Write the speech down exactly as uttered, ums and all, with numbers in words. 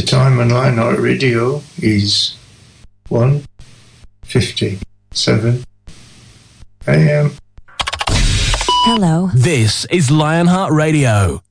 time on Lionheart Radio is one fifty-seven a.m. Hello. This is Lionheart Radio.